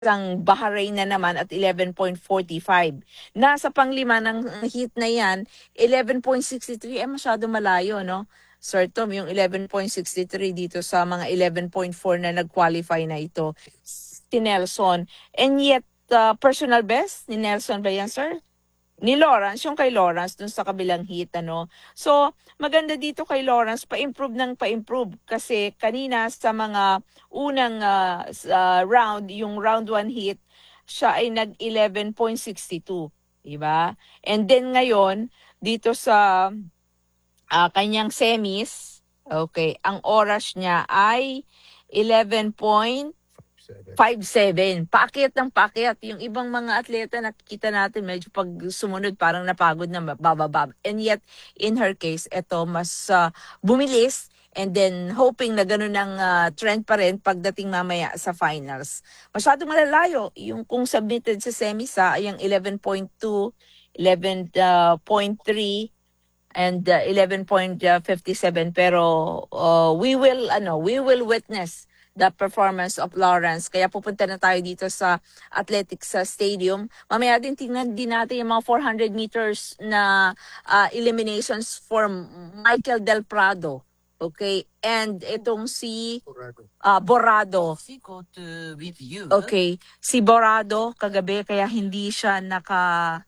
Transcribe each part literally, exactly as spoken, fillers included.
ang Bahrain na naman at eleven point four five. Nasa panglima ng heat na yan, eleven point six three, eh masyado malayo, no? Sir Tom, yung eleven point six three dito sa mga eleven point four na nag-qualify na ito, si Nelson. And yet, uh, personal best ni Nelson ba yan, sir? Ni Lawrence, yung kay Lawrence dun sa kabilang heat, ano. So, maganda dito kay Lawrence, pa-improve ng pa-improve. Kasi kanina sa mga unang uh, sa round, yung round one heat, siya ay nag eleven point six two. Diba? And then ngayon, dito sa uh, kanyang semis, okay, ang oras niya ay eleven point five seven. Paakyat ng paakyat. Yung ibang mga atleta nakikita natin medyo pag sumunod parang napagod na bababa. And yet, in her case, ito mas uh, bumilis and then hoping na ganun ang uh, trend pa rin pagdating mamaya sa finals. Masyado malalayo. Yung kung submitted sa semisa ay yung eleven point two, eleven point three, and uh, eleven point five seven, pero uh, we will ano we will witness the performance of Lawrence. Kaya pupunta na tayo dito sa Athletics uh, Stadium. Mamaya din tingnan din natin yung mga four hundred meters na uh, eliminations for Michael Del Prado. Okay, and itong si uh, Borrado. Okay, si Borrado kagabi kaya hindi siya naka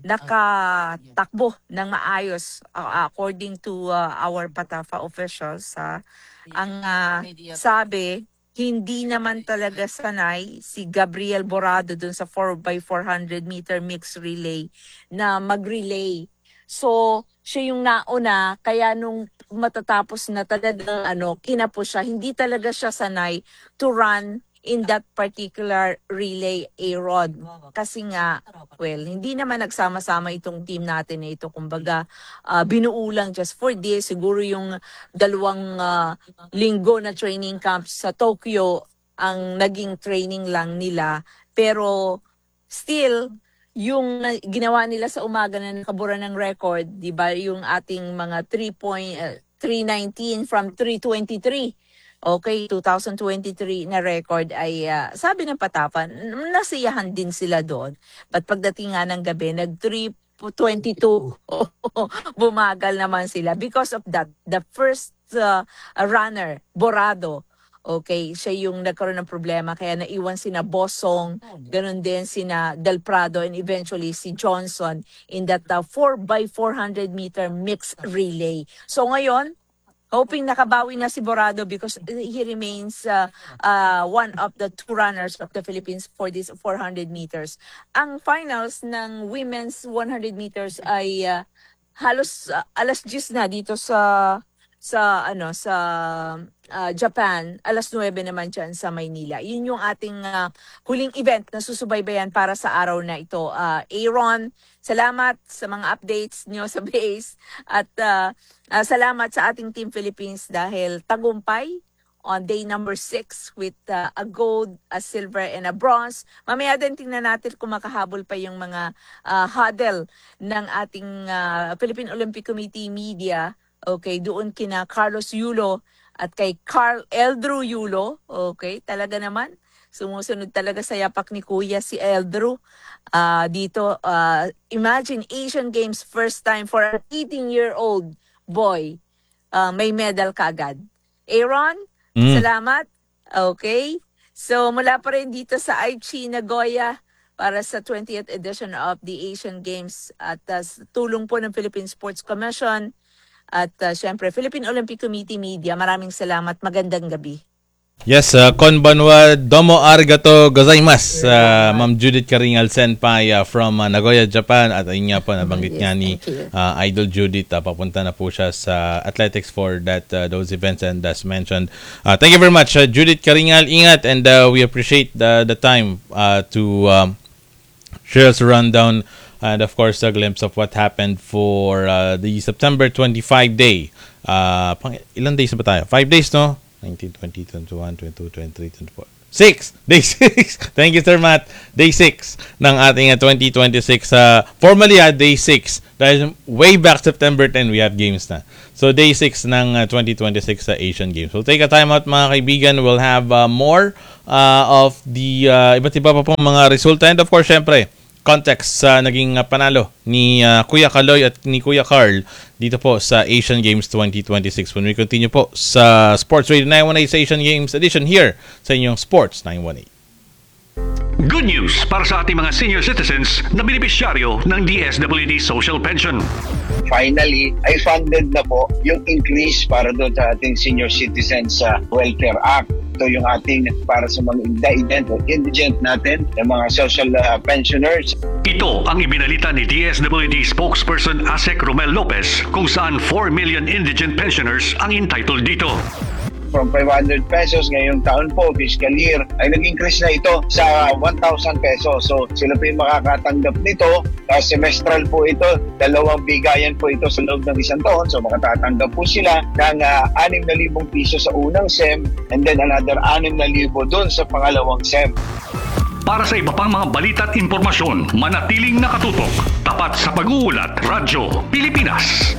nakatakbo ng maayos uh, according to uh, our Patafa officials. Uh, ang uh, sabi, hindi naman talaga sanay si Gabriel Borrado dun sa four by four hundred meter mixed relay na mag-relay. So, siya yung nauna, kaya nung matatapos na talagang ano, kinapo siya, hindi talaga siya sanay to run in that particular relay, A-Rod. Kasi nga, well, hindi naman nagsama-sama itong team natin na ito. Kumbaga, uh, binuulang just for this. Siguro yung dalawang uh, linggo na training camp sa Tokyo ang naging training lang nila. Pero still, yung ginawa nila sa umaga na nakabura ng record, di ba, yung ating mga three nineteen from three twenty-three. Okay, twenty twenty-three na record ay uh, sabi ng Patapan, nasiyahan din sila doon. But pagdating nga ng gabi, nag three twenty-two, bumagal naman sila. Because of that, the first uh, runner, Borrado, okay, siya yung nagkaroon ng problema. Kaya naiwan sina Bosong, ganun din sina Del Prado, and eventually si Johnson in that uh, four by four hundred meter mixed relay. So ngayon, hoping nakabawi na si Borrado because he remains uh, uh, one of the two runners of the Philippines for this four hundred meters. Ang finals ng women's one hundred meters ay uh, halos uh, alas diyes na dito sa sa ano sa uh, Japan, alas nuwebe naman dyan sa Maynila. Yun yung ating uh, huling event na susubaybayan para sa araw na ito. Uh, Aaron, salamat sa mga updates nyo sa base at uh, uh, salamat sa ating Team Philippines dahil tagumpay on day number six with uh, a gold, a silver, and a bronze. Mamaya din tingnan natin kung makahabol pa yung mga uh, huddle ng ating uh, Philippine Olympic Committee media. Okay, doon kina Carlos Yulo at kay Carl Eldrew Yulo. Okay, talaga naman. Sumusunod talaga sa yapak ni Kuya si Eldrew. Uh, dito, uh, imagine Asian Games first time for an eighteen-year-old boy. Uh, may medal kaagad. Aaron, mm. Salamat. Okay. So mula pa rin dito sa Aichi, Nagoya para sa twentieth edition of the Asian Games at uh, tulong po ng Philippine Sports Commission. At uh, syempre, Philippine Olympic Committee Media, maraming salamat. Magandang gabi. Yes, uh, konbanwa domo arigato gozaimasu, uh, Ma'am Judith Karingal Senpai uh, from uh, Nagoya, Japan. At ayun nga po, nabanggit yes, nga ni uh, Idol Judith, uh, papunta na po siya sa athletics for that uh, those events and as mentioned. Uh, thank you very much, uh, Judith Karingal. Ingat, and uh, we appreciate the, the time uh, to um, share us a rundown and of course a glimpse of what happened for uh, the September twenty-five day. Uh, pang, ilan days ba tayo? Five days, no? nineteen, twenty, twenty-one, twenty-two, twenty-three, twenty-four Six. Day six. Thank you, Sir Matt. Day six ng ating uh, twenty twenty-six. Uh, formally, uh, day six. Dahil way back September tenth, we have games na. So, day six ng uh, twenty twenty-six sa uh, Asian Games. We'll take a time out, mga kaibigan. We'll have uh, more uh, of the uh, iba't iba pa pong mga resulta. And of course, syempre, context sa uh, naging uh, panalo ni uh, Kuya Kaloy at ni Kuya Carl dito po sa Asian Games twenty twenty-six. When we continue po sa Sports Radio nine one eight sa Asian Games edition here sa inyong Sports nine one eight. Good news para sa ating mga senior citizens na benepisyaryo ng D S W D Social Pension. Finally, ay funded na po yung increase para doon sa ating Senior Citizens uh, Welfare Act. Ito yung ating para sa mga indigent o indigent natin, yung mga social uh, pensioners. Ito ang ibinalita ni D S W D spokesperson Asek Romel Lopez kung saan four million indigent pensioners ang entitled dito. From five hundred pesos ngayong taon po, fiscal year, ay nag-increase na ito sa one thousand pesos. So sila po yung makakatanggap nito. Uh, semestral po ito, dalawang bigayan po ito sa loob ng isang taon. So makatatanggap po sila ng uh, six thousand piso sa unang S E M and then another six thousand doon sa pangalawang S E M. Para sa iba pang mga balita at impormasyon, manatiling nakatutok. Tapat sa pag-uulat, Radyo Pilipinas.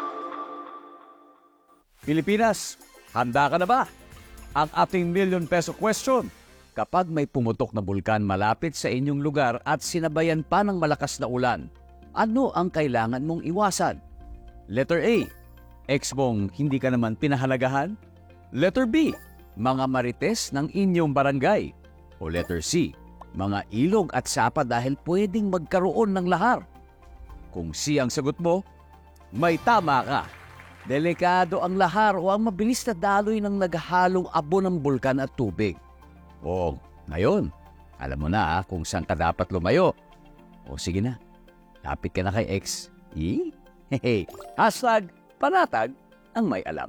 Pilipinas, handa ka na ba? Ang ating million peso question. Kapag may pumutok na bulkan malapit sa inyong lugar at sinabayan pa ng malakas na ulan, ano ang kailangan mong iwasan? Letter A, ex mong hindi ka naman pinahalagahan? Letter B, mga marites ng inyong barangay? O letter C, mga ilog at sapa dahil pwedeng magkaroon ng lahar? Kung C ang sagot mo, may tama ka. Delikado ang lahar o ang mabilis na daloy ng naghalong abo ng bulkan at tubig. O, ngayon, alam mo na ah, kung saan ka dapat lumayo. O sige na, lapit ka na kay X. Eh? Hehe. Hashtag panatag ang may alam.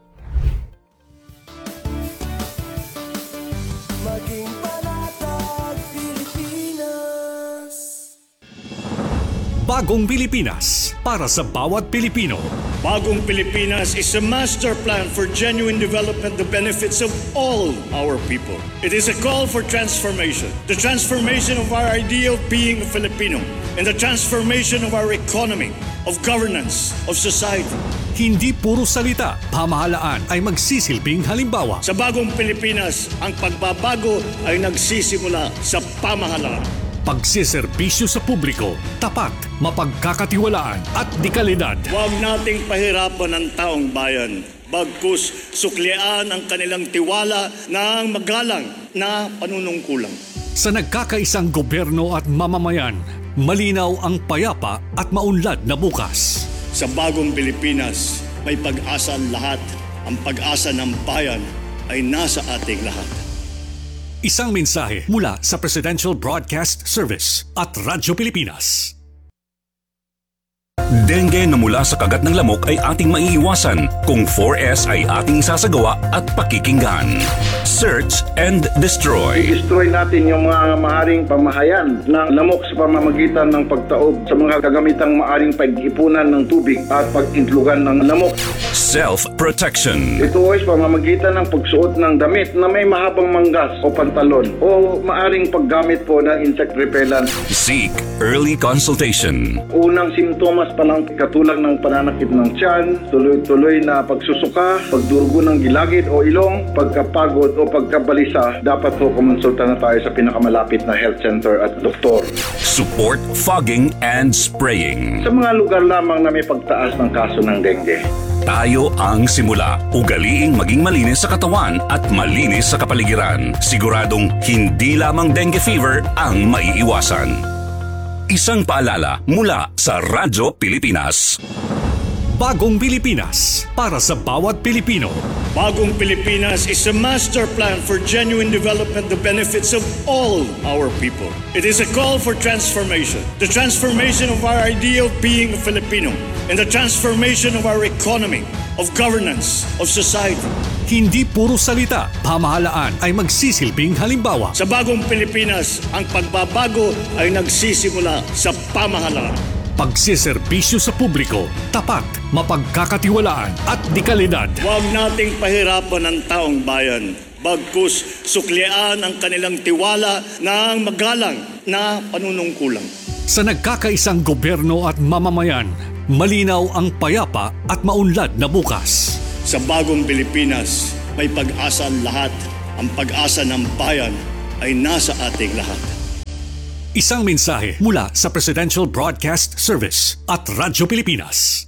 Maging panatag Pilipinas. Bagong Pilipinas para sa bawat Pilipino. Bagong Pilipinas is a master plan for genuine development, the benefits of all our people. It is a call for transformation. The transformation of our idea of being a Filipino and the transformation of our economy, of governance, of society. Hindi puro salita, pamahalaan ay magsisilbing halimbawa. Sa Bagong Pilipinas, ang pagbabago ay nagsisimula sa pamahalaan. Pagsiservisyo sa publiko, tapat, mapagkakatiwalaan at dekalidad. Huwag nating pahirapan ang taong bayan. Bagkus suklian ang kanilang tiwala ng magalang na panunungkulang. Sa nagkakaisang gobyerno at mamamayan, malinaw ang payapa at maunlad na bukas. Sa Bagong Pilipinas, may pag-asa ang lahat. Ang pag-asa ng bayan ay nasa ating lahat. Isang mensahe mula sa Presidential Broadcast Service at Radyo Pilipinas. Dengue na mula sa kagat ng lamok ay ating maiiwasan kung four S ay ating isasagawa at pakikinggan. Search and destroy. I-destroy natin yung mga maaring pamahayan ng lamok sa pamamagitan ng pagtaob sa mga kagamitang maaring pag-ipunan ng tubig at pag-intlugan ng lamok. Self-protection. Ito ay pamamagitan ng pagsuot ng damit na may mahabang manggas o pantalon o maaring paggamit po ng insect repellent. Seek early consultation. Unang simptomas pa lang katulad ng pananakit ng tiyan, tuloy-tuloy na pagsusuka, pagdurugo ng gilagid o ilong, pagkapagod o pagkabalisa, dapat po kumonsulta na tayo sa pinakamalapit na health center at doktor. Support fogging and spraying. Sa mga lugar lamang na may pagtaas ng kaso ng dengue. Tayo ang simula. Ugaliing maging malinis sa katawan at malinis sa kapaligiran. Siguradong hindi lamang dengue fever ang maiiwasan. Isang paalala mula sa Radyo Pilipinas. Bagong Pilipinas para sa bawat Pilipino. Bagong Pilipinas is a master plan for genuine development, the benefits of all our people. It is a call for transformation. The transformation of our idea of being a Filipino and the transformation of our economy, of governance, of society. Hindi puro salita, pamahalaan ay magsisilbing halimbawa. Sa Bagong Pilipinas, ang pagbabago ay nagsisimula sa pamahalaan. Pagsiservisyo sa publiko, tapat, mapagkakatiwalaan at dekalidad. Huwag nating pahirapan ang taong bayan. bagkus suklian ang kanilang tiwala ng magalang na panunungkulang. Sa nagkakaisang gobyerno at mamamayan, malinaw ang payapa at maunlad na bukas. Sa bagong Pilipinas, may pag-asa ang lahat. Ang pag-asa ng bayan ay nasa ating lahat. Isang mensahe mula sa Presidential Broadcast Service at Radyo Pilipinas.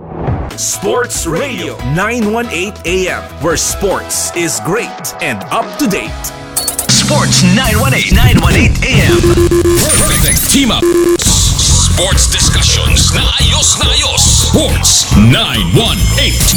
Sports Radio nine eighteen A M, where sports is great and up to date. Sports nine eighteen, nine eighteen A M. Perfect team up. Sports discussions na ayos na ayos. Sports nine eighteen.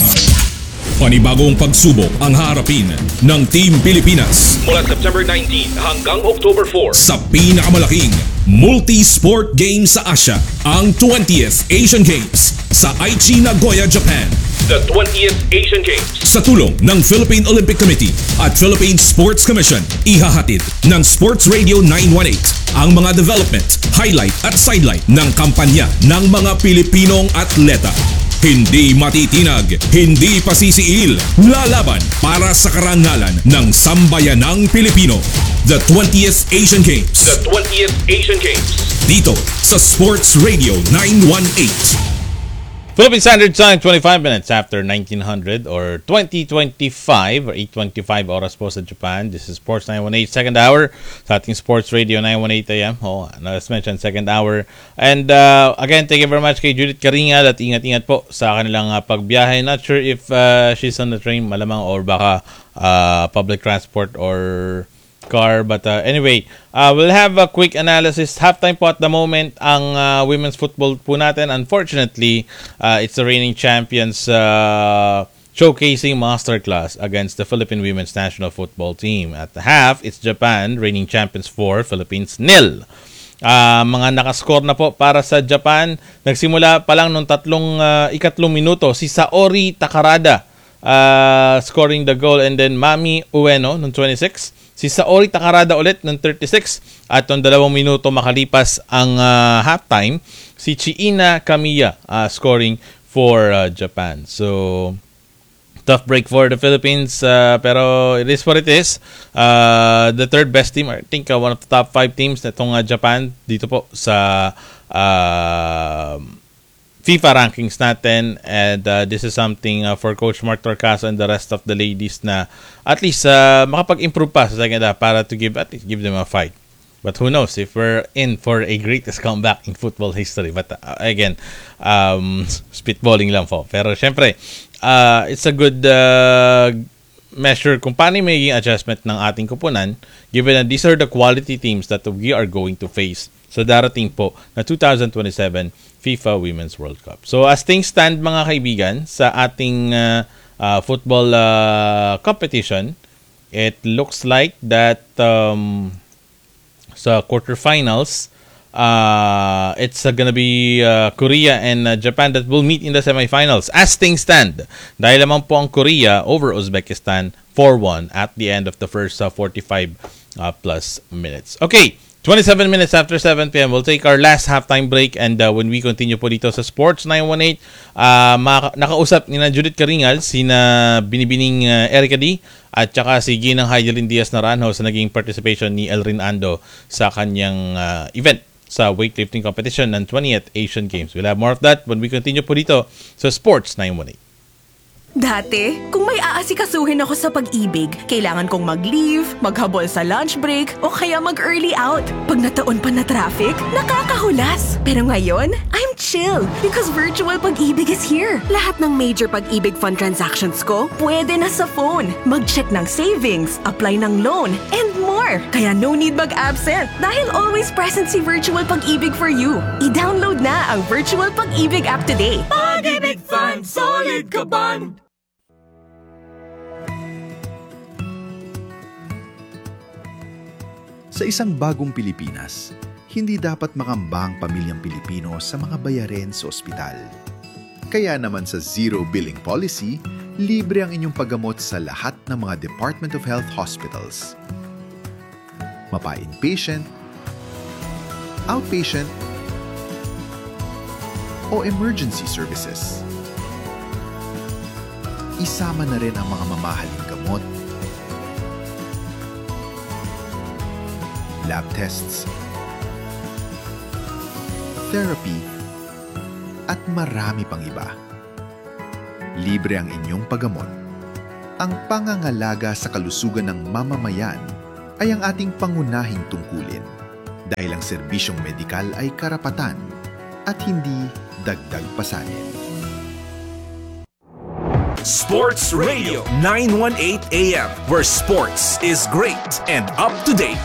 Panibagong pagsubok ang harapin ng Team Pilipinas mula September nineteenth hanggang October fourth sa pinakamalaking multi-sport game sa Asia, ang twentieth Asian Games sa Aichi, Nagoya, Japan. The twentieth Asian Games sa tulong ng Philippine Olympic Committee at Philippine Sports Commission, ihahatid ng Sports Radio nine eighteen ang mga development, highlight at sidelight ng kampanya ng mga Pilipinong atleta. Hindi matitinag, hindi pasisiil, lalaban para sa karangalan ng sambayanang Pilipino. The twentieth Asian Games. The twentieth Asian Games. Dito sa Sports Radio nine eighteen. Philippine Standard Time, twenty-five minutes after nineteen hundred or twenty twenty-five or eight twenty-five oras po sa Japan. This is Sports nine eighteen, second hour sa ating Sports Radio nine eighteen A M. Oh, as mentioned, second hour. And uh, again, thank you very much kay Judith Caringal at ingat-ingat po sa kanilang uh, pagbiyahe. Not sure if uh, she's on the train, malamang, or baka uh, public transport or car, but uh, anyway, uh, we'll have a quick analysis. Halftime po at the moment ang uh, women's football po natin. Unfortunately, uh, it's the reigning champions uh, showcasing masterclass against the Philippine women's national football team. At the half, it's Japan, reigning champions four, Philippines nil. Uh, mga nakascore na po para sa Japan. Nagsimula pa lang nung tatlong uh, ikatlong minuto si Saori Takarada uh, scoring the goal, and then Mami Ueno nung twenty-six. Si Saori Takarada ulit ng thirty-six, at nung dalawang minuto makalipas ang uh, halftime, si Chiina Kamiya uh, scoring for uh, Japan. So, tough break for the Philippines, uh, pero it is what it is. Uh, the third best team, I think uh, one of the top five teams na itong uh, Japan dito po sa uh, FIFA rankings natin, and uh, this is something uh, for Coach Mark Torcaso and the rest of the ladies na at least uh, makapag-improve pa sa second half para to give at least give them a fight. But who knows if we're in for a greatest comeback in football history. But uh, again, um, spitballing lang po. Pero syempre, uh, it's a good uh, measure kung paano may magiging adjustment ng ating kupunan, given that these are the quality teams that we are going to face sa darating po na twenty twenty-seven FIFA Women's World Cup. So as things stand, mga kaibigan, sa ating uh, uh, football uh, competition, it looks like that um, sa quarterfinals, uh, it's uh, gonna be uh, Korea and uh, Japan that will meet in the semifinals. As things stand, dahil naman po ang Korea over Uzbekistan four one at the end of the first uh, forty-five uh, plus minutes. Okay, twenty-seven minutes after seven p.m. We'll take our last halftime break, and uh, when we continue po dito sa Sports nine eighteen, uh, maka- nakausap ni na Judith Caringal, sina Binibining uh, Erica D, at saka si Ginang Heidelin Diaz Naranjo sa naging participation ni Elrin Ando sa kanyang uh, event sa weightlifting competition ng twentieth Asian Games. We'll have more of that when we continue po dito sa Sports nine eighteen. Dati, kung may aasikasuhin ako sa pag-ibig, kailangan kong mag-leave, maghabol sa lunch break, o kaya mag-early out. Pag nataon pa na traffic, nakakahulas. Pero ngayon, I'm chill because virtual pag-ibig is here. Lahat ng major pag-ibig fund transactions ko, pwede na sa phone. Mag-check ng savings, apply ng loan, and more. Kaya no need mag-absent dahil always present si Virtual Pag-ibig for you. I-download na ang Virtual Pag-ibig app today. Pag-ibig Fund, solid ka ban! Sa isang bagong Pilipinas, hindi dapat makambang pamilyang Pilipino sa mga bayarin sa ospital. Kaya naman sa Zero Billing Policy, libre ang inyong paggamot sa lahat ng mga Department of Health hospitals. Mapa-inpatient, outpatient, o emergency services. Isama na rin ang mga mamahaling gamot, lab tests, therapy, at marami pang iba. Libre ang inyong paggamot. Ang pangangalaga sa kalusugan ng mamamayan ay ang ating pangunahing tungkulin dahil ang serbisyong medikal ay karapatan at hindi dagdag pasanin. Sports Radio nine eighteen A M, where sports is great and up to date.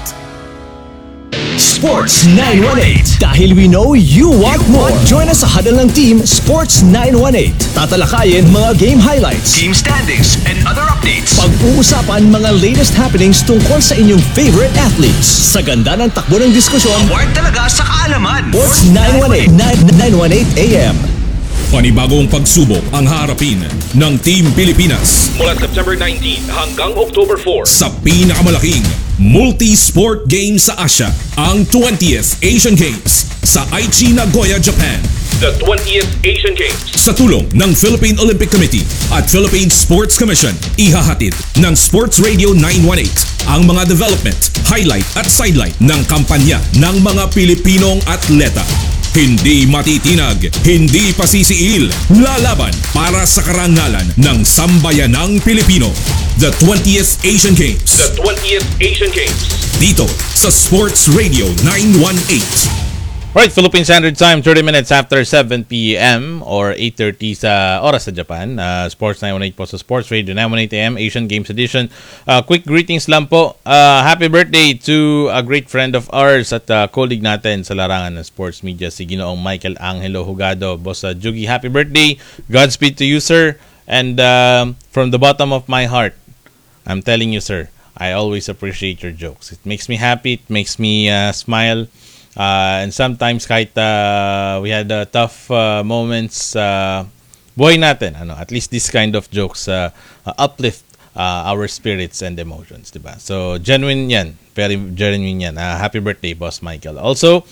Sports nine eighteen. Dahil we know you want more. Join us sa huddle ng team Sports nine eighteen. Tatalakayin mga game highlights, Team standings and other updates. pag-uusapan mga latest happenings tungkol sa inyong favorite athletes. Sa ganda ng takbo ng diskusyon, Award talaga sa kaalaman. Sports nine eighteen, nine eighteen A M. Panibagong pagsubok ang harapin ng Team Pilipinas Mula September nineteenth hanggang October fourth. sa pinakamalaking multi-sport game sa Asia, ang twentieth Asian Games sa Aichi, Nagoya, Japan. The twentieth Asian Games. Sa tulong ng Philippine Olympic Committee at Philippine Sports Commission, ihahatid ng Sports Radio nine eighteen ang mga development, highlight at sidelight ng kampanya ng mga Pilipinong atleta. Hindi matitinag, hindi pasisiil, lalaban para sa karangalan ng sambayanang Pilipino. The twentieth Asian Games. The twentieth Asian Games. Dito sa Sports Radio nine eighteen. Right, Philippine Standard Time, thirty minutes after seven p m or eight thirty sa oras sa Japan. Uh, Sports nine eighteen po sa Sports Radio nine eighteen A M, Asian Games Edition. Uh, quick greetings lang po. Uh, happy birthday to a great friend of ours at uh, colleague natin sa larangan ng sports media, si Ginoong Michael Angelo Hugado. Boss uh, Jugi, happy birthday. Godspeed to you, sir. And uh, from the bottom of my heart, I'm telling you, sir, I always appreciate your jokes. It makes me happy. It makes me uh, smile. Uh, and sometimes kahit uh, we had uh, tough uh, moments uh, buhay natin, ano, at least this kind of jokes uh, uh, uplift uh, our spirits and emotions, diba? So genuine yan, very genuine yan. Uh, happy birthday, Boss Michael. Also,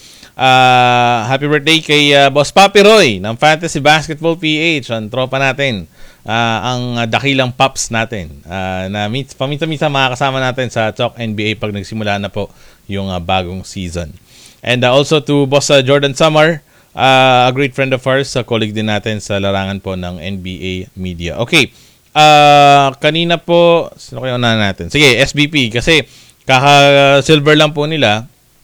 uh, happy birthday kay uh, Boss Papi Roy ng Fantasy Basketball P H, ang tropa natin, uh, ang dakilang Pops natin, uh, na paminsan-minsan makakasama natin sa Talk N B A pag nagsimula na po yung uh, bagong season. And uh, also to Boss uh, Jordan Samar, uh, a great friend of ours, uh, colleague din natin sa larangan po ng N B A Media. Okay, uh, kanina po, sino kayo na natin? Sige, S B P, kasi kaka-silver lang po nila.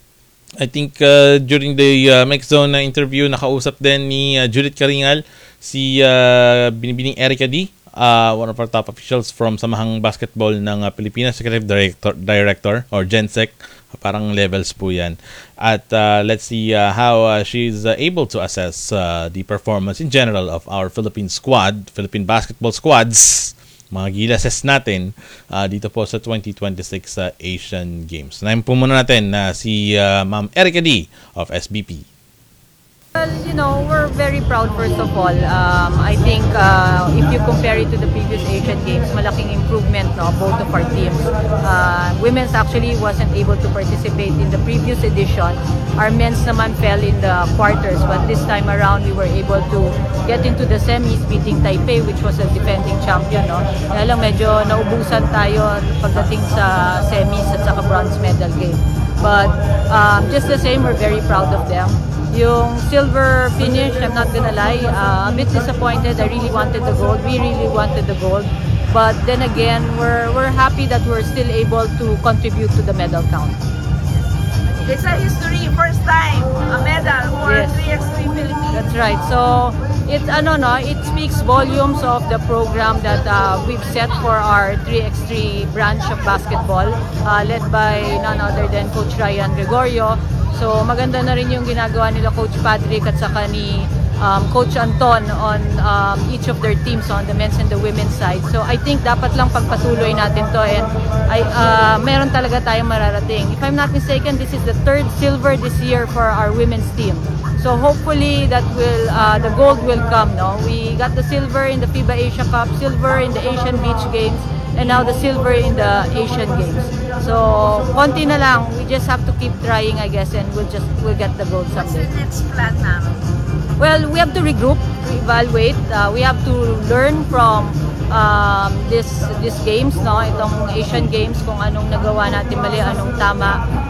I think uh, during the uh, Mix Zone na interview, nakausap din ni uh, Judith Caringal, si uh, Binibining Erica D, uh, one of our top officials from Samahang Basketball ng uh, Pilipinas, Executive Director, Director or GenSec. Parang levels po yan. At uh, let's see uh, how uh, she's uh, able to assess uh, the performance in general of our Philippine squad, Philippine basketball squads, mga gilases natin uh, dito po sa twenty twenty-six uh, Asian Games. Nahin po muna natin na uh, si uh, Ma'am Erica D of S B P. Well, you know, we're very proud first of all. Um, I think uh, if you compare it to the previous Asian Games, malaking improvement, no, both of our teams. Uh, women's actually wasn't able to participate in the previous edition. Our men's naman fell in the quarters, but this time around we were able to get into the semis, beating Taipei, which was a defending champion. No? Kaya lang medyo naubusan tayo pagdating sa semis at saka bronze medal game. But um, just the same, we're very proud of them. Yung silver finish, I'm not gonna lie, uh, a bit disappointed. I really wanted the gold. We really wanted the gold. But then again, we're we're happy that we're still able to contribute to the medal count. It's a history, first time a medal for Yes. three by three Philippines. That's right. So it ano no, it speaks volumes of the program that uh, we've set for our three by three branch of basketball, uh, led by none other than Coach Ryan Gregorio. So maganda na rin yung ginagawa nila Coach Patrick at saka ni um, Coach Anton on um, each of their teams on the men's and the women's side. So I think dapat lang pagpatuloy natin to, and I, uh, meron talaga tayong mararating. If I'm not mistaken, this is the third silver this year for our women's team. So hopefully that will uh, the gold will come. No, we got the silver in the FIBA Asia Cup, silver in the Asian Beach Games, and now the silver in the Asian Games. So konti na lang. We just have to keep trying, I guess, and we'll just we'll get the gold someday. What's the next plan, ma'am? Well, we have to regroup, evaluate. Uh, we have to learn from um, this this games, no, itong Asian Games, kung anong nagawa natin mali, anong tama.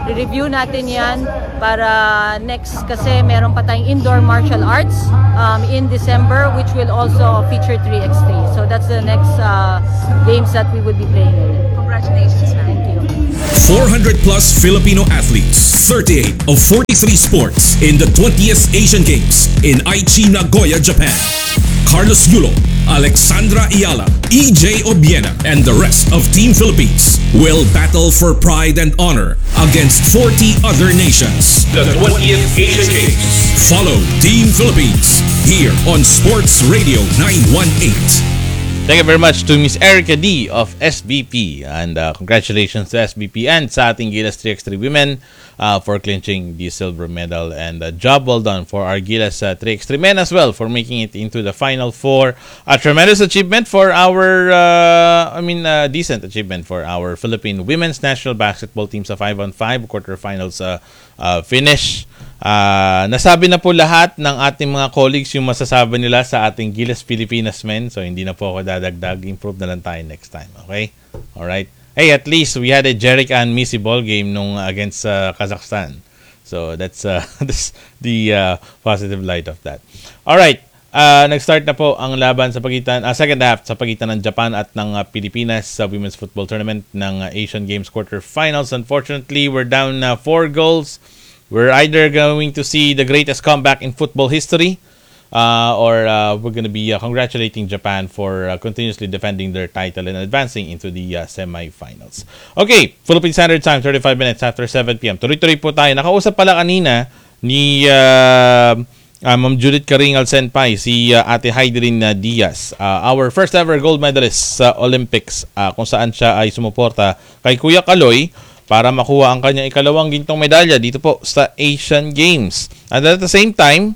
Re-review natin yan para next kasi meron pa tayong indoor martial arts um, in December which will also feature three by three. So that's the next uh, games that we would be playing in. Congratulations, man. Thank you. four hundred plus Filipino athletes, thirty-eight of forty-three sports in the twentieth Asian Games in Aichi, Nagoya, Japan. Carlos Yulo, Alexandra Ayala, E J Obiena, and the rest of Team Philippines will battle for pride and honor against forty other nations. The twentieth Asian Games. Follow Team Philippines here on Sports Radio nine one eight. Thank you very much to Miss Erica D of S B P, and uh, congratulations to S B P and sa ating Gilas three by three women uh, for clinching the silver medal, and uh, job well done for our Gilas uh, three by three men as well for making it into the final four. A tremendous achievement for our, uh, I mean, uh, decent achievement for our Philippine women's national basketball team sa five on five quarterfinals uh, uh, finish. Uh, nasabi na po lahat ng ating mga colleagues yung masasabi nila sa ating Gilas Pilipinas men. So, hindi na po ako dadagdag. Improve na lang tayo next time. Okay? Alright. Hey, at least we had a Jeric and Missy ball game nung against uh, Kazakhstan. So, that's, uh, that's the uh, positive light of that. Alright. Uh, nag-start na po ang laban sa pagitan, uh, second half sa pagitan ng Japan at ng uh, Pilipinas sa women's football tournament ng uh, Asian Games quarterfinals. Unfortunately, we're down uh, four goals. We're either going to see the greatest comeback in football history uh, or uh, we're going to be uh, congratulating Japan for uh, continuously defending their title and advancing into the uh, semi-finals. Okay, Philippine Standard Time, thirty-five minutes after seven p.m. Tuloy-tuloy po tayo. Nakausap pala kanina ni uh, uh, Ma'am Judith Karingal Senpai, si uh, Ate Heidelin uh, Diaz, uh, our first ever gold medalist sa Olympics, uh, kung saan siya ay sumuporta kay Kuya Kaloy para makuha ang kanyang ikalawang gintong medalya dito po sa Asian Games. And at the same time,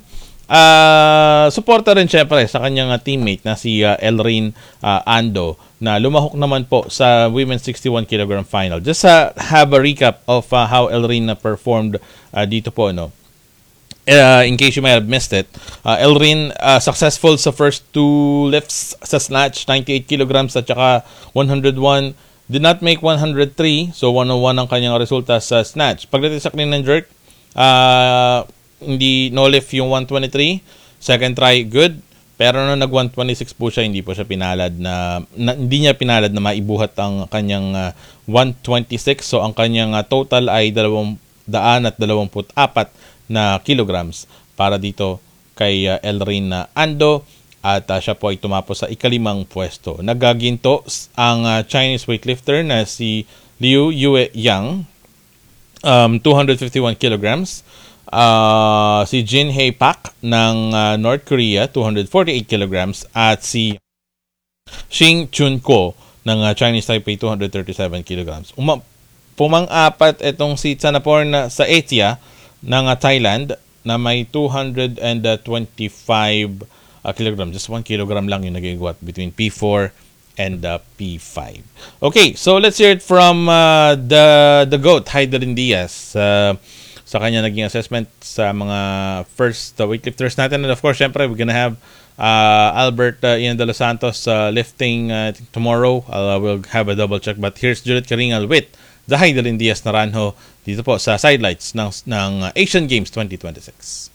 uh, suporta rin syempre sa kanyang uh, teammate na si uh, Elrin uh, Ando na lumahok naman po sa women's sixty-one kilogram final. Just uh, have a recap of uh, how Elrin uh, performed uh, dito po, no? Uh, in case you might have missed it, uh, Elrin uh, successful sa first two lifts sa snatch, ninety-eight kilograms at saka one hundred one. Did not make one hundred three, so one oh one ang kanyang resulta sa snatch. Pagdating sa clean and jerk, uh, hindi no lift yung one twenty-three. Second try, good. Pero nung nag one twenty-six po siya, hindi po siya pinalad na, na hindi niya pinalad na maibuhat ang kanyang uh, one twenty-six. So ang kanyang uh, total ay dalawang daan at dalawamput apat na kilograms para dito kay uh, Elrin uh, Ando. At uh, siya po ay tumapos sa ikalimang pwesto. Nagaginto ang uh, Chinese weightlifter na si Liu Yue Yang, um, two hundred fifty-one kilograms. Uh, si Jin Hae Pak ng uh, North Korea, two hundred forty-eight kilograms. At si Xing Chun Ko ng uh, Chinese Taipei, two hundred thirty-seven kilograms. Uma- pumang-apat itong si Tsanapor na sa Asia ng uh, Thailand na may two hundred twenty-five Uh, kilogram. Just one kilogram lang yung nagigwat between P four and uh, P five. Okay, so let's hear it from uh, the the GOAT, Heidelin Diaz, uh, sa kanya naging assessment sa mga first uh, weightlifters natin. And of course, syempre, we're gonna have uh, Albert uh, Ian de los Santos uh, lifting uh, tomorrow. Uh, we'll have a double check. But here's Judith Karingal with the Heidelin Diaz Naranjo dito po sa sidelights ng, ng Asian Games twenty twenty-six.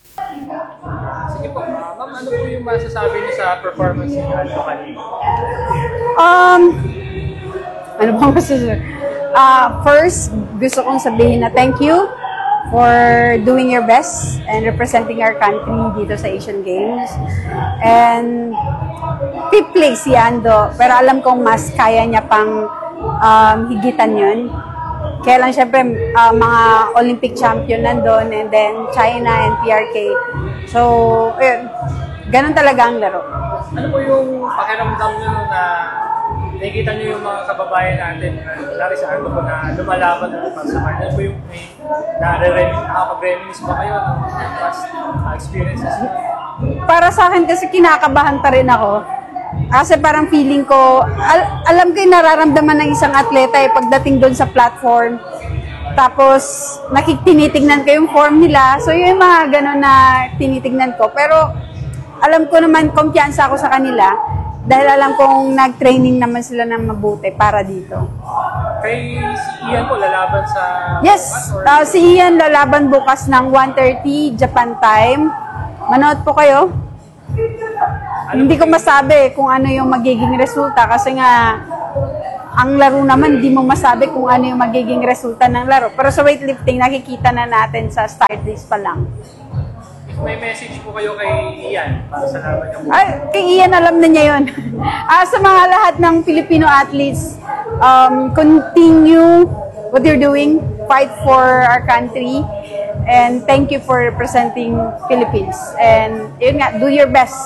Sige po, uh, ma'am, ano po yung masasabi niyo sa performance niyo kanina? Um, ano bang masasabi? Uh, first, gusto kong sabihin na thank you for doing your best and representing our country dito sa Asian Games. And fifth place si Ando, pero alam kong mas kaya niya pang um, higitan yun. Kaya lang syempre uh, mga Olympic champion nandun, and then China and P R K. So, eh, ganun talaga ang laro. Ano po yung pakiramdam nyo na nakikita nyo yung mga kababayan natin, lari sa ano po na lumalaban na para sa Martin? Ano po yung may nakapag-reminis ba kayo ng past uh, experiences? Para sa akin kasi kinakabahan pa rin ako. Kasi parang feeling ko, al- alam ko yung nararamdaman ng isang atleta eh, pagdating doon sa platform. Tapos, nakikitinitignan ko yung form nila. So, yung mga gano'n na tinitignan ko. Pero, alam ko naman, kumpiyansa ako sa kanila. Dahil alam kong nag-training naman sila ng mabuti para dito. Kay si Ian po, lalaban sa... Yes, uh, si Ian lalaban bukas ng one thirty Japan time. Manood po kayo. Hindi ko masabi kung ano yung magiging resulta kasi nga ang laro naman, hindi mo masabi kung ano yung magiging resulta ng laro. Pero sa weightlifting, nakikita na natin sa start list pa lang. May message po kayo kay Ian para sa laban niya po. Ay, kay Ian, alam na niya yun. ah, sa mga lahat ng Filipino athletes, um, continue what you're doing, fight for our country, and thank you for representing Philippines. And yun nga, do your best.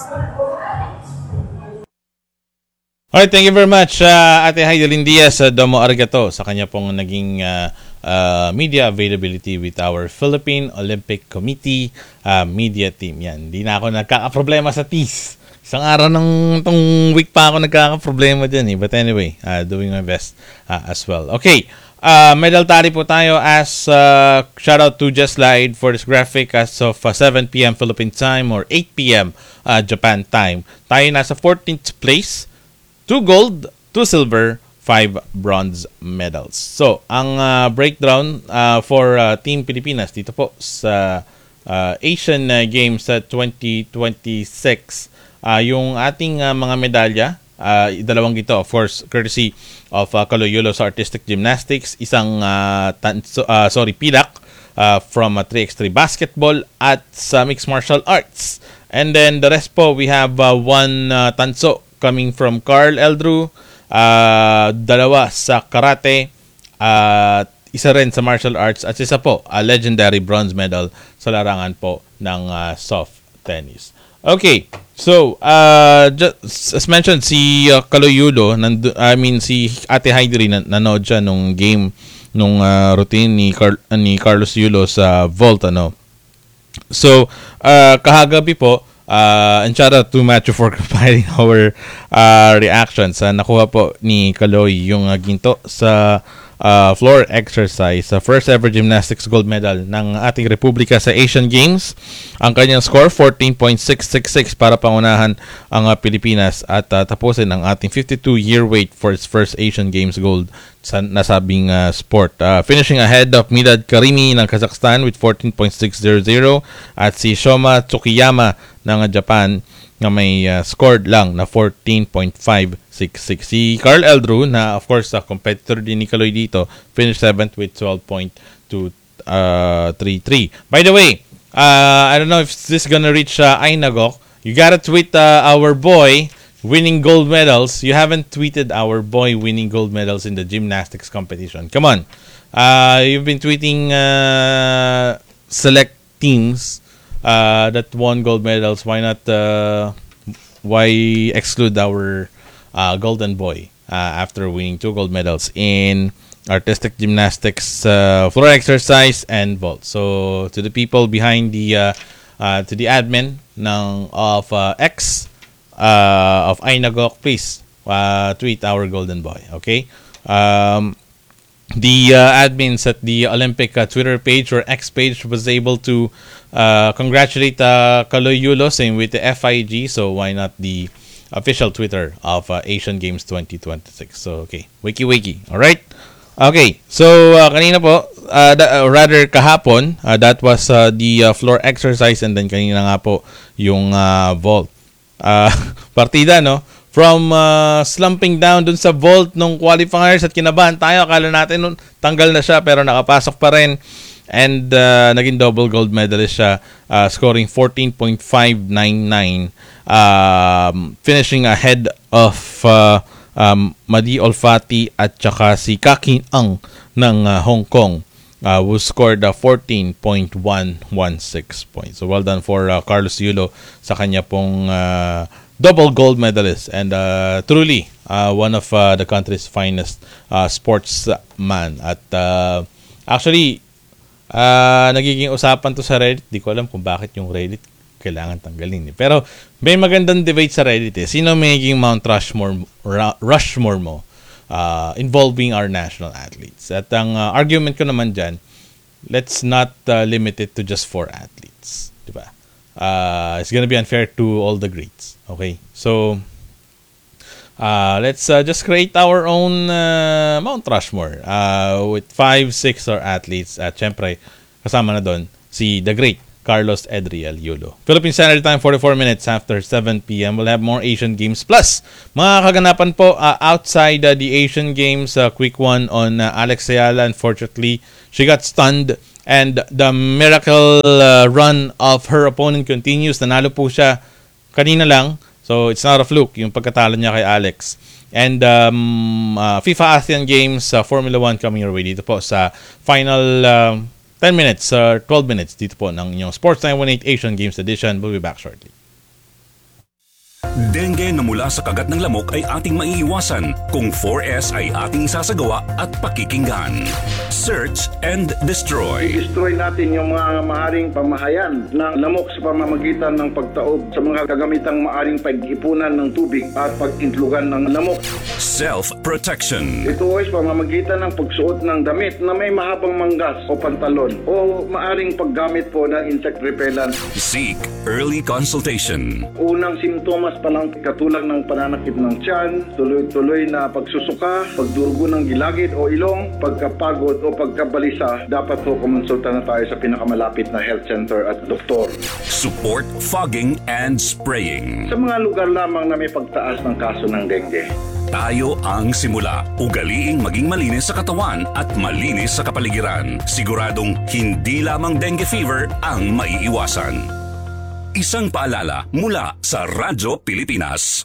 Alright, thank you very much, uh, Ate Heidelin Diaz, uh, Domo Arigato, sa kanya pong naging uh, uh, media availability with our Philippine Olympic Committee uh, media team. Yan, hindi na ako nagkakaproblema sa teas. Isang araw ng tong week pa ako nagkakaproblema dyan eh. But anyway, uh, doing my best uh, as well. Okay, uh, medal tally po tayo as uh, shout out to Just Lied for this graphic as of uh, seven p.m. Philippine time or eight p.m. Uh, Japan time. Tayo nasa fourteenth place. Two gold, two silver, five bronze medals. So, ang uh, breakdown uh, for uh, Team Pilipinas dito po sa uh, Asian uh, Games sa twenty twenty-six, uh, yung ating uh, mga medalya, uh, dalawang ito, of course, courtesy of uh, Kaloyulo sa Artistic Gymnastics, isang uh, tanso, uh, sorry, pilak uh, from uh, three by three basketball at sa Mixed Martial Arts. And then the rest po, we have uh, one uh, tanso coming from Carl Eldrew, uh, dalawa sa karate, at uh, isa rin sa martial arts, at isa po, a legendary bronze medal sa larangan po ng uh, soft tennis. Okay, so, uh, just, as mentioned, si uh, Kaloyulo, nandu- I mean, si Ate Heidi rin, nanood siya nung game, nung uh, routine ni, Car- ni Carlos Yulo sa vault, ano. So, uh, kahagabi po, Uh, and shout out to Matthew for compiling our uh, reactions. Uh, nakuha po ni Kaloy yung uh, ginto sa uh, floor exercise. Uh, first ever gymnastics gold medal ng ating Republika sa Asian Games. Ang kanyang score, fourteen point six six six para pangunahan ang uh, Pilipinas at uh, tapusin ang ating fifty-two year wait for its first Asian Games gold sa nasabing uh, sport. Uh, finishing ahead of Milad Karimi ng Kazakhstan with fourteen point six zero zero at si Shoma Tsukiyama ng Japan na may uh, scored lang na fourteen point five six six. Si Carl Eldrew na of course uh, competitor din ni Kaloy dito finished seventh with twelve point two three three. By the way, uh, I don't know if this is gonna reach uh, Ainagok. You gotta tweet uh, our boy winning gold medals. You haven't tweeted our boy winning gold medals in the gymnastics competition. Come on. Uh, you've been tweeting uh, select teams Uh, that won gold medals. Why not? Uh, why exclude our uh, golden boy uh, after winning two gold medals in artistic gymnastics, uh, floor exercise, and vault? So to the people behind the, uh, uh, to the admin ng of uh, X uh, of Ainagok, please uh, tweet our golden boy. Okay. Um, The uh, admins at the Olympic uh, Twitter page or X page was able to uh, congratulate uh, Kaloy Yulo, same with the F I G, so why not the official Twitter of uh, Asian Games twenty twenty-six. So, okay, wiki wiki, alright? Okay, so uh, kanina po, uh, da, uh, rather kahapon, uh, that was uh, the uh, floor exercise and then kanina nga po yung uh, vault. Uh, partida, no? From uh, slumping down dun sa vault nung qualifiers at kinabahan tayo. Akala natin nun tanggal na siya pero nakapasok pa rin. And uh, naging double gold medalist siya, uh, scoring fourteen point five nine nine. Um, finishing ahead of uh, um, Madi Olfati at saka si Kakin Ang ng uh, Hong Kong. Uh, who scored uh, fourteen point one one six points. So well done for uh, Carlos Yulo sa kanya pong uh, double gold medalist and uh, truly uh, one of uh, the country's finest uh, sportsman. At uh, actually, uh, nagiging usapan to sa Reddit. Di ko alam kung bakit yung Reddit kailangan tanggalin. Eh. Pero may magandang debate sa Reddit. Eh. Sino magiging Mount Rushmore, Rushmore mo uh, involving our national athletes? At ang uh, argument ko naman dyan, let's not uh, limit it to just four athletes. Diba? Uh, it's gonna be unfair to all the greats. Okay, so Uh, let's uh, just create our own uh, Mount Rushmore uh, with five, six or athletes. At syempre, kasama na doon si the great Carlos Edriel Yulo. Philippine Standard Time, forty-four minutes after seven p.m. We'll have more Asian Games. Plus, mga kaganapan po uh, outside uh, the Asian Games. A uh, quick one on uh, Alex Ayala. Unfortunately, she got stunned. And the miracle uh, run of her opponent continues. Nanalo po siya kanina lang. So, it's not a fluke yung pagkatalo niya kay Alex. And um, uh, FIFA ASEAN Games, uh, Formula one coming your way dito po sa final uh, ten minutes or uh, twelve minutes dito po ng inyong Sports nine one eight Asian Games Edition. We'll be back shortly. Dengue na mula sa kagat ng lamok ay ating maiiwasan kung four S ay ating sasagawa at pakikinggan. Search and destroy. Destroy natin yung mga maaring pamahayan ng lamok sa pamamagitan ng pagtaob sa mga kagamitang maaring pag-ipunan ng tubig at pag-intlugan ng lamok. Self-protection. Ito ay pamamagitan ng pagsuot ng damit na may mahabang manggas o pantalon o maaring paggamit po ng insect repellent. Seek early consultation. Unang simptomas pa lang katulad ng pananakit ng tiyan, tuloy-tuloy na pagsusuka, pagdurugo ng gilagid o ilong, pagkapagod o pagkabalisa, dapat po kumonsulta na tayo sa pinakamalapit na health center at doktor. Support fogging and spraying. Sa mga lugar lamang na may pagtaas ng kaso ng dengue. Tayo ang simula. Ugaliing maging malinis sa katawan at malinis sa kapaligiran. Siguradong hindi lamang dengue fever ang maiiwasan. Isang paalala mula sa Radyo Pilipinas.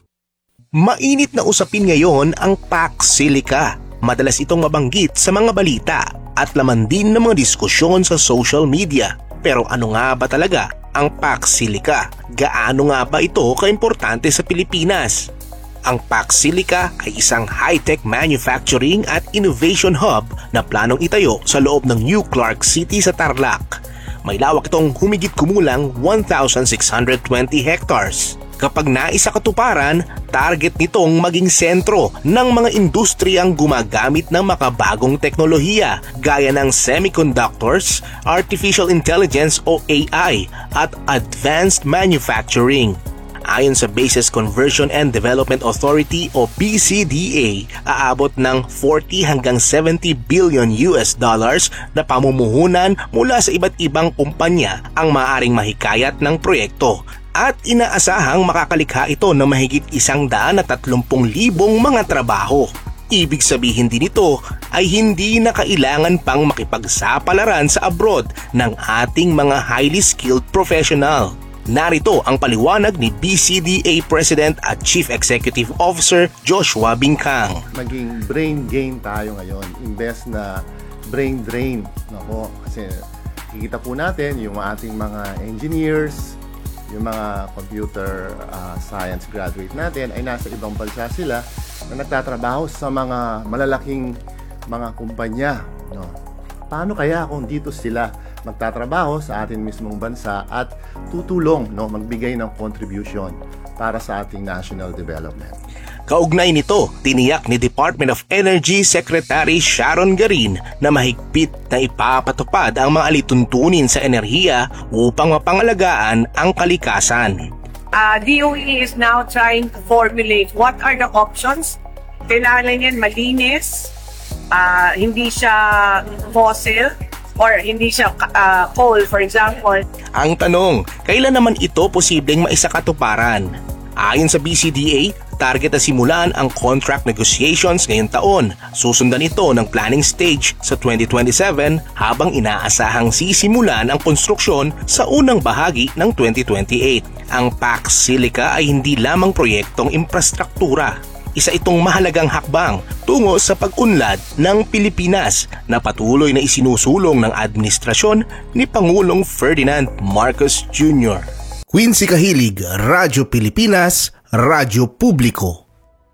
Mainit na usapin ngayon ang Pax-Silica. Madalas itong mabanggit sa mga balita at laman din ng mga diskusyon sa social media. Pero ano nga ba talaga ang Pax-Silica? Gaano nga ba ito kaimportante sa Pilipinas? Ang Pax-Silica ay isang high-tech manufacturing at innovation hub na planong itayo sa loob ng New Clark City sa Tarlac. May lawak itong humigit kumulang one thousand six hundred twenty hectares. Kapag naisa katuparan, target nitong maging sentro ng mga industriyang gumagamit ng makabagong teknolohiya gaya ng semiconductors, artificial intelligence o A I at advanced manufacturing. Ayon sa Bases Conversion and Development Authority o B C D A, aabot ng forty hanggang seventy billion U S dollars na pamumuhunan mula sa iba't ibang kumpanya ang maaaring mahikayat ng proyekto. At inaasahang makakalikha ito ng mahigit isang daan at tatlumpung libong mga trabaho. Ibig sabihin din ito ay hindi na kailangan pang makipagsapalaran sa abroad ng ating mga highly skilled professional. Narito ang paliwanag ni B C D A President at Chief Executive Officer Joshua Bingkang. Maging brain gain tayo ngayon, imbes na brain drain. Nako, kasi kikita po natin yung ating mga engineers, yung mga computer uh, science graduate natin ay nasa ibang bansa sila na nagtatrabaho sa mga malalaking mga kumpanya. No? Paano kaya kung dito sila magtatrabaho sa ating mismong bansa at tutulong, no, magbigay ng contribution para sa ating national development? Kaugnay nito, tiniyak ni Department of Energy Secretary Sharon Garin na mahigpit na ipapatupad ang mga alituntunin sa enerhiya upang mapangalagaan ang kalikasan. Uh, D O E is now trying to formulate what are the options. Kailangan yan malinis, uh, hindi siya fossil, or hindi siya uh, coal, for example. Ang tanong, kailan naman ito posibleng maisakatuparan? Ayon sa B C D A, target na simulan ang contract negotiations ngayong taon. Susundan ito ng planning stage sa twenty twenty-seven habang inaasahang sisimulan ang konstruksyon sa unang bahagi ng twenty twenty-eight. Ang Pax-Silica ay hindi lamang proyektong infrastruktura. Isa itong mahalagang hakbang tungo sa pag-unlad ng Pilipinas na patuloy na isinusulong ng administrasyon ni Pangulong Ferdinand Marcos Junior Quincy Kahilig, Radyo Pilipinas, Radyo Publiko.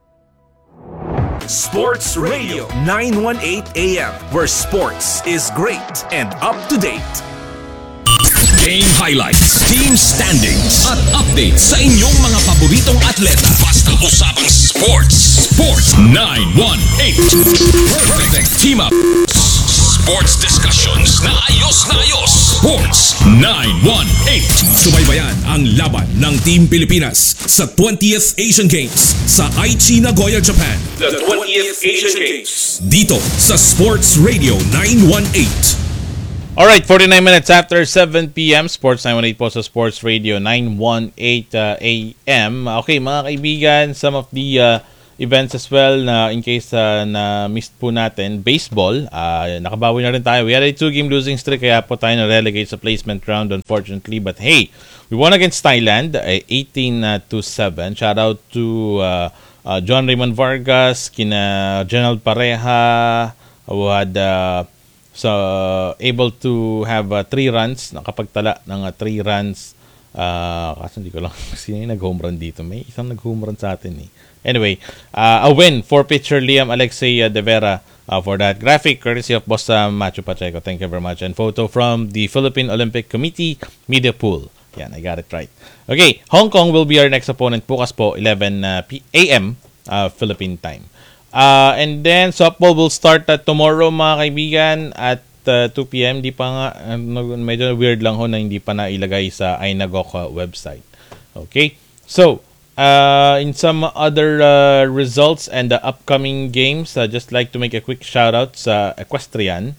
Sports Radio nine eighteen A M, where sports is great and up to date. Game highlights, team standings, at updates sa inyong mga paboritong atleta. Basta usapang sports. Sports nine eighteen. Perfect team up. Sports discussions na ayos na ayos. Sports nine one eight. Subaybayan ang laban ng Team Pilipinas sa twentieth Asian Games sa Aichi, Nagoya, Japan. The twentieth Asian Games. Dito sa Sports Radio nine one eight. Alright, forty-nine minutes after seven p.m. Sports nine one eight po sa Sports Radio nine one eight uh, A M. Okay, mga kaibigan, some of the uh, events as well na in case uh, na missed po natin. Baseball, uh, nakabawi na rin tayo. We had a two-game losing streak kaya po tayo na-relegate sa placement round unfortunately. But hey, we won against Thailand, uh, eighteen to seven. Shout out to uh, uh, John Raymond Vargas, kina General Pareja, who had uh, so able to have uh, three runs, nakapagtala ng uh, three runs. Uh, kasi hindi ko lang sino yung nag-home run dito. May isang nag-home run sa atin eh. Anyway, uh, a win for pitcher Liam Alexei uh, De Vera uh, for that graphic courtesy of Boss uh, Macho Pacheco. Thank you very much. And photo from the Philippine Olympic Committee Media Pool. Yan, I got it right. Okay, Hong Kong will be our next opponent. Bukas po, eleven a m uh, Philippine time. Uh, and then, softball will start uh, tomorrow, mga kaibigan, at uh, two p.m. Di pa nga, uh, medyo weird lang ho na hindi pa nailagay sa Ainagok uh, website. Okay? So, uh, in some other uh, results and the upcoming games, uh, just like to make a quick shout out sa Equestrian.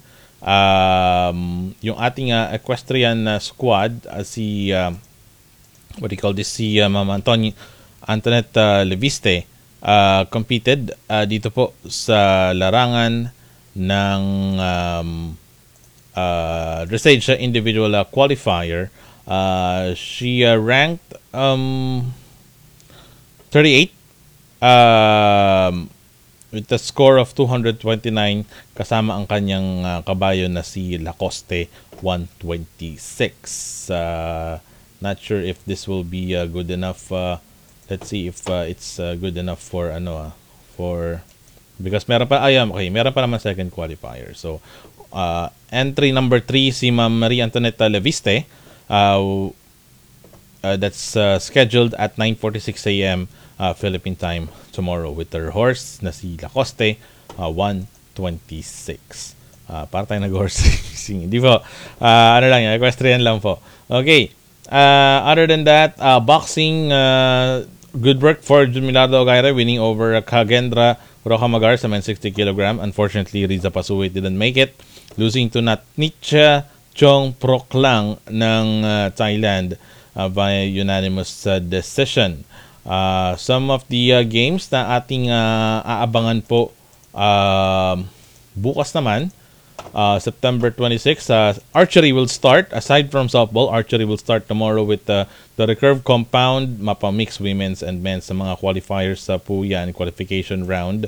Um, yung ating uh, Equestrian uh, squad, uh, si, uh, what do you call this, si uh, Ma'am Antoni, Antoinette uh, Leviste, Uh, competed uh, dito po sa larangan ng um, uh, dressage individual uh, qualifier. Uh, she uh, ranked um, thirty-eight um, with a score of two hundred twenty-nine kasama ang kanyang uh, kabayo na si Lacoste one twenty-six. Uh, not sure if this will be uh, good enough. Uh, Let's see if uh, it's uh, good enough for ano uh, for because meron pa ayam okay meron pa naman second qualifier. So uh, entry number three si Ma'am Marie Antoinette Leviste, uh, uh, that's uh, scheduled at nine forty-six a m uh, Philippine time tomorrow with her horse na si Lacoste uh, one twenty-six. Uh, para tayo nag-horse racing. Hindi po. Uh, ano lang yan, equestrian lang po. Okay. Uh, other than that, uh, boxing, uh, good work for Jumilado Ogaira winning over uh, Kagendra Rokamagar sa men's sixty kilogram. Unfortunately, Riza Pasuwit didn't make it, losing to Natnicha Chong Proklang ng uh, Thailand uh, via unanimous uh, decision. Uh, some of the uh, games na ating uh, aabangan po uh, bukas naman. Uh, September twenty-sixth, uh, archery will start. Aside from softball, archery will start tomorrow with uh, the recurve compound, mapa mix women's and men's sa mga qualifiers sa uh, po yan, qualification round.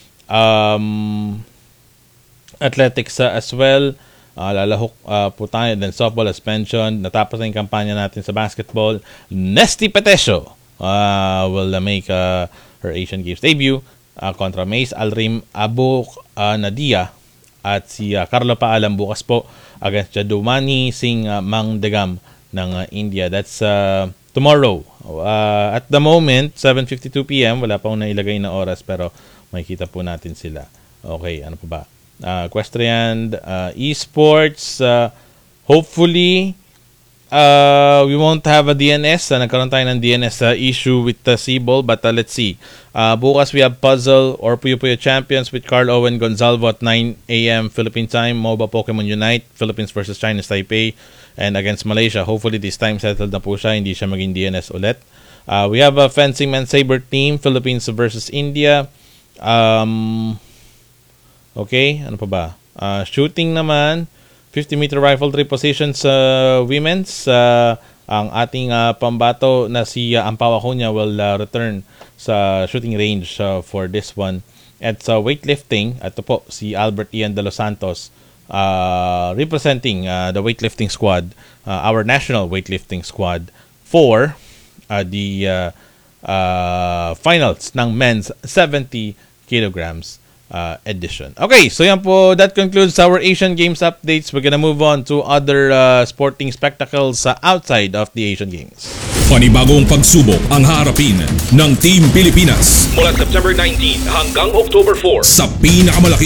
Um, athletics uh, as well, uh, lalahok uh, po tayo. Then softball as mentioned, natapos na yung kampanya natin sa basketball. Nesty Petesio uh, will uh, make uh, her Asian Games debut uh, kontra Mace Alrim Abu uh, Nadia. At si uh, Carlo Paalam bukas po against Jadumani Singh uh, Mangdegam ng uh, India. That's uh, tomorrow. Uh, at the moment, seven fifty-two p m Wala pa akong nailagay na oras pero makikita po natin sila. Okay, ano pa ba? Uh, equestrian, uh, esports, uh, hopefully, uh, we won't have a D N S. Uh, nagkaroon tayo ng D N S uh, issue with the C-Ball, but uh, let's see. Uh, bukas we have Puzzle or Puyo Puyo Champions with Carl Owen Gonzalvo at nine a m Philippine time. MOBA Pokemon Unite, Philippines versus China's Taipei, and against Malaysia. Hopefully this time settled na po siya, hindi siya maging D N S ulit. Uh, we have a fencing men's saber team, Philippines versus India. Um, okay, ano pa ba? Uh, shooting naman, fifty meter rifle three positions uh, women's. Uh, ang ating uh, pambato na si uh, Ampaw Acuña will uh, return sa shooting range uh, for this one. At sa uh, weightlifting, ito po si Albert Ian de los Santos uh, representing uh, the weightlifting squad, uh, our national weightlifting squad for uh, the uh, uh, finals ng men's seventy kilograms uh, edition. Okay, so yan po, that concludes our Asian Games updates. We're gonna move on to other uh, sporting spectacles uh, outside of the Asian Games. Panibagong pagsubok ang haharapin ng Team Pilipinas mula September nineteenth hanggang October fourth sa pinakamalaking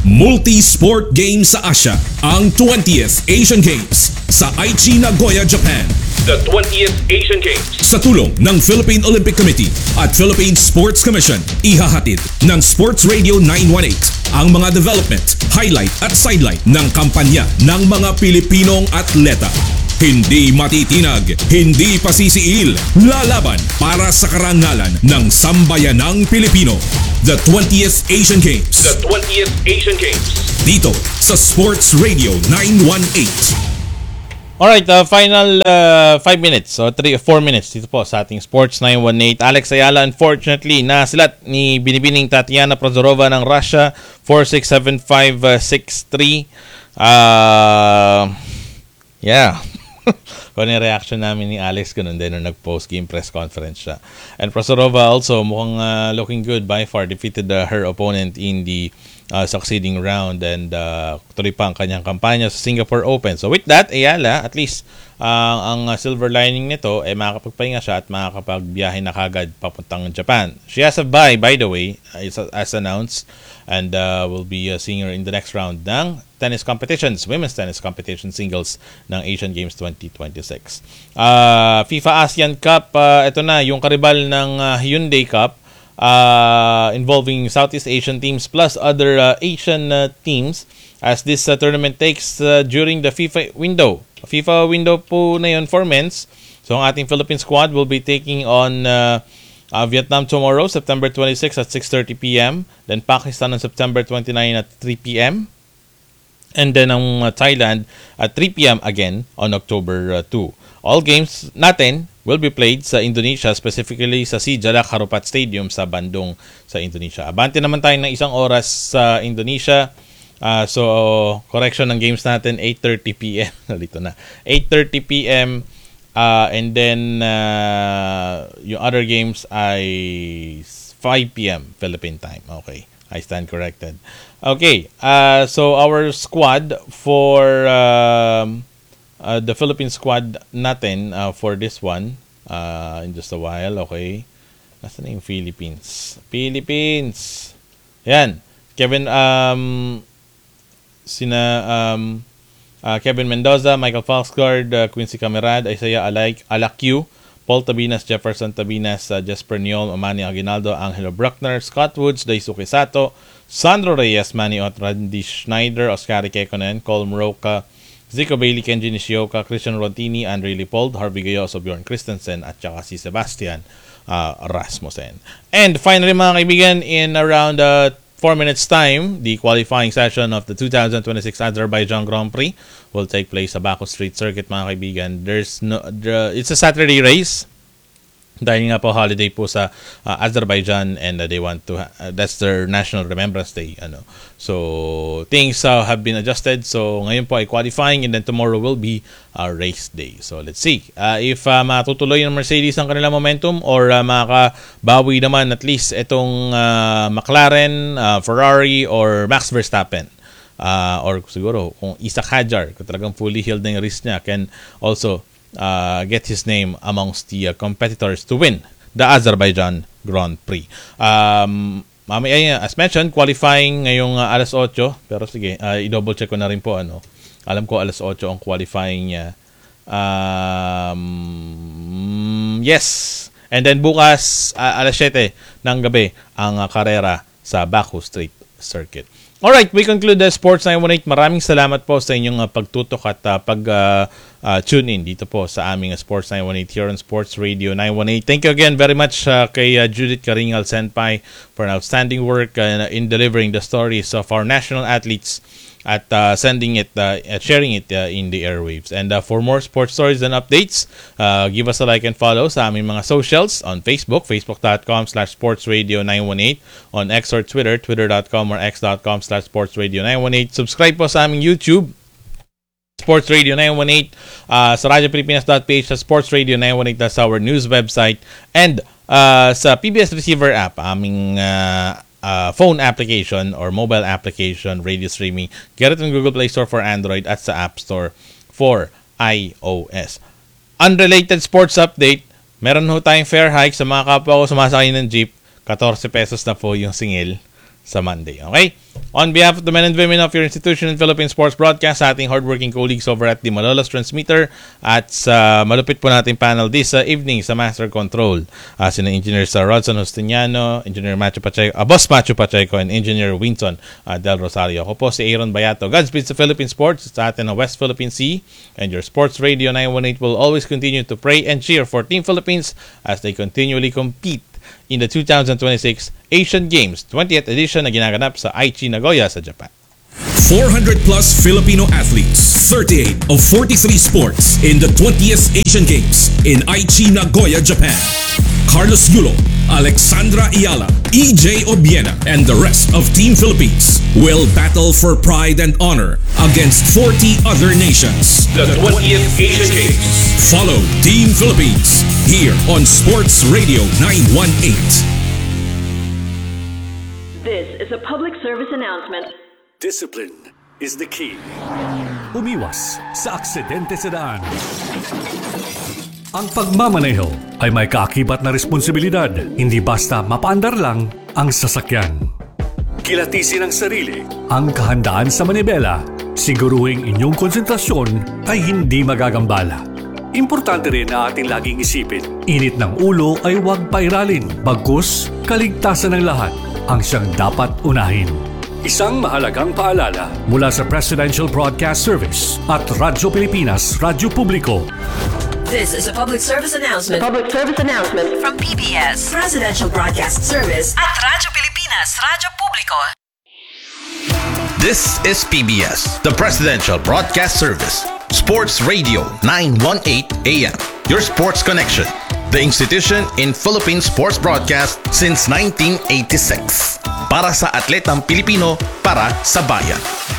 Multi-sport games sa Asia, ang twentieth Asian Games sa Aichi, Nagoya, Japan. The twentieth Asian Games sa tulong ng Philippine Olympic Committee at Philippine Sports Commission, ihahatid ng Sports Radio nine one eight ang mga development, highlight at sidelight ng kampanya ng mga Pilipinong atleta. Hindi matitinag, hindi pasisiil, lalaban para sa karangalan ng sambayanang Pilipino. The twentieth Asian Games. The twentieth Asian Games. Dito sa Sports Radio nine one eight. Alright, uh, final uh, five minutes, so three four minutes dito po sa ating Sports nine one eight. Alex Ayala, unfortunately, nasilat ni Binibining Tatiana Prozorova ng Russia, four six seven five six three. Uh, yeah. Kung yung reaction namin ni Alex, ganun din nung nag-post game press conference siya. And Prozorova also mukhang uh, looking good by far. Defeated uh, her opponent in the uh, succeeding round and uh, tuloy pa ang kanyang kampanya sa Singapore Open. So with that, Ayala, at least uh, ang uh, silver lining nito ay eh, makakapagpahinga siya at makakapagbiyahe na kagad papuntang Japan. She has a bye, by the way, as, as announced, and uh, will be uh, seeing her in the next round ng tennis competitions, women's tennis competition singles ng Asian Games twenty twenty-six. Uh, FIFA ASEAN Cup, uh, ito na, yung karibal ng uh, Hyundai Cup, uh, involving Southeast Asian teams plus other uh, Asian uh, teams as this uh, tournament takes uh, during the FIFA window. FIFA window po na yun for men's. So ang ating Philippine squad will be taking on uh, uh, Vietnam tomorrow, September twenty-sixth at six thirty p.m. Then Pakistan on September twenty-ninth at three p.m. And then ang uh, Thailand at three p.m. again on October second. All games natin will be played sa Indonesia, specifically sa Si Jalak Harupat Stadium sa Bandung sa Indonesia. Abante naman tayo ng isang oras sa Indonesia. Uh, so, correction ng games natin, eight thirty p.m. Nalito na. eight thirty p.m. Uh, and then, uh, yung other games ay five p.m. Philippine time. Okay. I stand corrected. Okay, uh, so our squad for um, uh, the Philippine squad natin uh, for this one uh, in just a while. Okay, nasaan yung Philippines? Philippines. Yan, Kevin. Um, sina um, uh, Kevin Mendoza, Michael Falsgaard, uh, Quincy Camerad, Isaiah Alak, Alakyu, Paul Tabinas, Jefferson Tabinas, uh, Jesper Niol, Manny Aguinaldo, Angelo Bruckner, Scott Woods, Daisuke Sato, Sandro Reyes, Manny Ot, Randy Schneider, Oscar Kekkonen, Cole Moroka, Zico Bailey, Kenji Nishioka, Christian Rontini, Andre Lipold, Harvey Gayoso, Bjorn Christensen, at saka si Sebastian uh, Rasmussen. And finally mga kaibigan, in around uh, four minutes time, the qualifying session of the two thousand twenty-six Azerbaijan Grand Prix will take place sa Baku Street Circuit mga kaibigan. There's no, the, it's a Saturday race dahil nga po holiday po sa uh, Azerbaijan and uh, they want to ha- uh, that's their National Remembrance Day, ano. So things uh, have been adjusted. So ngayon po ay qualifying and then tomorrow will be a uh, race day. So let's see uh, if uh, matutuloy ng Mercedes ang kanilang momentum or uh, makabawi naman at least itong uh, McLaren, uh, Ferrari or Max Verstappen. Uh, or siguro kung Isaac Hadjar, kung talagang fully healed na yung wrist niya, can also Uh, get his name amongst the uh, competitors to win the Azerbaijan Grand Prix. Um, mamaya, as mentioned, qualifying ngayong uh, alas otso. Pero sige, uh, i-double check ko na rin po. Ano. Alam ko alas otso ang qualifying niya. Um, yes. And then bukas, uh, alas siyete ng gabi, ang uh, karera sa Baku Street Circuit. Alright, we conclude the Sports nine one eight. Maraming salamat po sa inyong uh, pagtutok at uh, pag uh, uh, tune in dito po sa aming uh, Sports nine one eight here on Sports Radio nine one eight. Thank you again very much uh, kay uh, Judith Karingal Senpai for an outstanding work uh, in delivering the stories of our national athletes at uh, sending it, uh, sharing it uh, in the airwaves. And uh, for more sports stories and updates, uh, give us a like and follow sa aming mga socials on Facebook, facebook.com slash sportsradio918, on X or Twitter, twitter.com or x.com slash sportsradio918. Subscribe po sa aming YouTube, Sports Radio nine one eight, uh, sa radyo pilipinas dot p h, sa Sports Radio nine one eight, that's our news website, and uh, sa P B S Receiver app, aming uh, uh, phone application or mobile application, radio streaming. Get it on Google Play Store for Android at sa App Store for iOS. Unrelated sports update, meron ho tayong fare hike sa mga kapwa ko sumasakay ng jeep. fourteen pesos na po yung singil. sa Monday. Okay? On behalf of the men and women of your institution in Philippine Sports Broadcast, sa ating hardworking colleagues over at the Malolos Transmitter at sa malupit po nating panel this uh, evening sa Master Control, uh, sina Engineer sa Rodson Justiniano, Engineer Macho Pacheco, uh, Boss Macho Pacheco, and Engineer Winton uh, Del Rosario. Ako po si Aaron Bayato. Godspeed sa Philippine Sports sa atin ng West Philippine Sea, and your Sports Radio nine one eight will always continue to pray and cheer for Team Philippines as they continually compete in the two thousand twenty-six Asian Games twentieth edition na ginaganap sa Aichi, Nagoya sa Japan. four hundred plus Filipino athletes, thirty-eight of forty-three sports in the twentieth Asian Games in Aichi, Nagoya, Japan. Carlos Yulo, Alexandra Ayala, E J Obiena, and the rest of Team Philippines will battle for pride and honor against forty other nations. The twentieth Asian Games. Follow Team Philippines here on Sports Radio nine one eight. This is a public service announcement. Discipline is the key. Umiwas sa aksidente sa daan. Ang pagmamaneho ay may kaakibat na responsibilidad, hindi basta mapaandar lang ang sasakyan. Kilatisin ang sarili, ang kahandaan sa manibela, siguruhing inyong konsentrasyon ay hindi magagambala. Importante rin na ating laging isipin, init ng ulo ay huwag pairalin, bagkus kaligtasan ng lahat ang siyang dapat unahin. Isang mahalagang paalala mula sa Presidential Broadcast Service at Radyo Pilipinas, Radyo Publiko. This is a public service announcement. Public service announcement from P B S, Presidential Broadcast Service at Radyo Pilipinas, Radyo Publiko. This is P B S, the Presidential Broadcast Service. Sports Radio nine one eight A M, your sports connection. The institution in Philippine sports broadcast since nineteen eighty-six. Para sa atletang Pilipino, para sa bayan.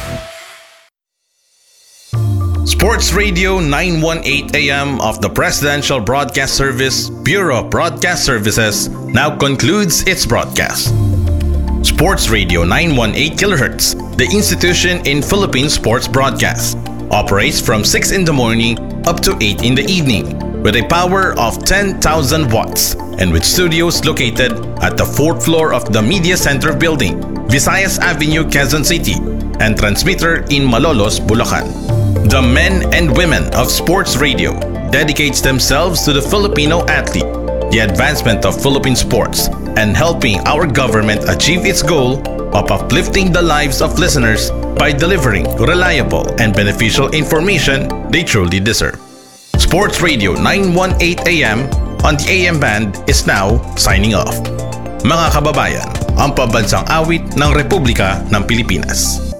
Sports Radio nine one eight A M of the Presidential Broadcast Service, Bureau of Broadcast Services, now concludes its broadcast. Sports Radio nine one eight kilohertz, the institution in Philippine sports broadcast, operates from six in the morning up to eight in the evening with a power of ten thousand watts and with studios located at the fourth floor of the Media Center building, Visayas Avenue, Quezon City, and transmitter in Malolos, Bulacan. The men and women of Sports Radio dedicates themselves to the Filipino athlete, the advancement of Philippine sports, and helping our government achieve its goal of uplifting the lives of listeners by delivering reliable and beneficial information they truly deserve. Sports Radio nine one eight A M on the A M band is now signing off. Mga kababayan, ang pambansang awit ng Republika ng Pilipinas.